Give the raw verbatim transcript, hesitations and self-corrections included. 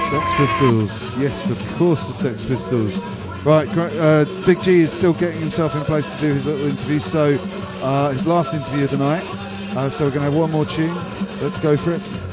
Sex Pistols, yes, of course, the Sex Pistols. Right, uh, Big G is still getting himself in place to do his little interview, so uh, his last interview of the night. Uh, so we're going to have one more tune. Let's go for it.